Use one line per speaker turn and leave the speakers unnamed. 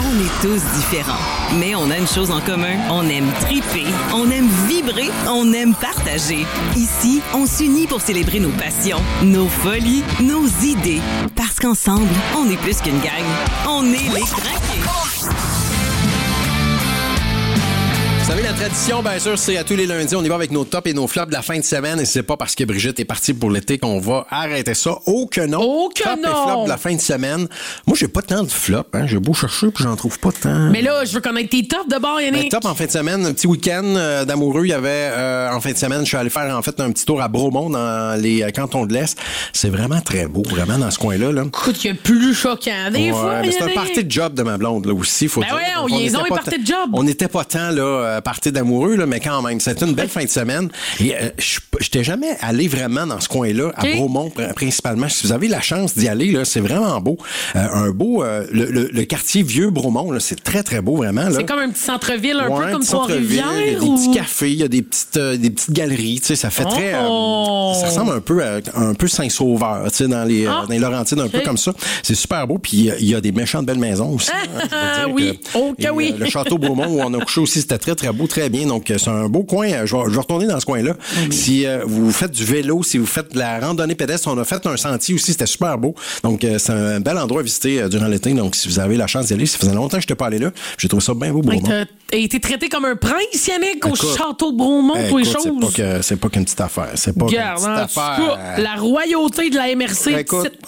On est tous différents, mais on a une chose en commun. On aime triper, on aime vibrer, on aime partager. Ici, on s'unit pour célébrer nos passions, nos folies, nos idées. Parce qu'ensemble, on est plus qu'une gang. On est les Craqués.
Vous savez, la tradition, bien sûr, c'est à tous les lundis, on y va avec nos tops et nos flops de la fin de semaine. Et c'est pas parce que Brigitte est partie pour l'été qu'on va arrêter ça. Oh que non!
Oh que
top
non!
et flop de la fin de semaine. Moi, j'ai pas tant de flops. Hein. J'ai beau chercher, puis j'en trouve pas tant.
Mais là, je veux connaître tes tops de bord, Yannick.
Top en fin de semaine, un petit week-end d'amoureux. Il y avait en fin de semaine, je suis allé faire en fait un petit tour à Bromont dans les cantons de l'Est. C'est vraiment très beau, vraiment dans ce coin-là. Là.
Écoute, il y a plus choquant des fois.
Mais c'est un
Yannick.
party de job de ma blonde là aussi, faut dire.
Ouais, on est party de job.
On n'était pas tant là party d'amoureux là, mais quand même, c'était une belle fin de semaine. Et j'étais jamais allé vraiment dans ce coin-là à Bromont principalement. Si vous avez la chance d'y aller là, c'est vraiment beau. Un beau le quartier Vieux Bromont là, c'est très très beau vraiment là.
C'est comme un petit centre-ville, un peu comme
Trois-Rivières. Il y a des petits cafés, il y a des petites galeries, tu sais, ça fait très ça ressemble un peu à un peu Saint-Sauveur, tu sais dans les Laurentides un peu comme ça. C'est super beau puis il y a des méchantes belles maisons aussi.
Oui. Oui.
Le château Bromont où on a couché aussi, c'était très très beau, très bien. Donc c'est un beau coin. Je vais retourner dans ce coin-là. Si vous faites du vélo, si vous faites de la randonnée pédestre, on a fait un sentier aussi, c'était super beau. Donc c'est un bel endroit à visiter durant l'été. Donc si vous avez la chance d'y aller, ça faisait longtemps que je n'étais pas allé là. J'ai trouvé ça bien beau, Bromont.
T'as été traité comme un prince, Yannick, au château de Bromont, tous les choses.
C'est pas qu'une petite affaire. C'est pas qu'une petite affaire.
La royauté de la MRC.
Écoute,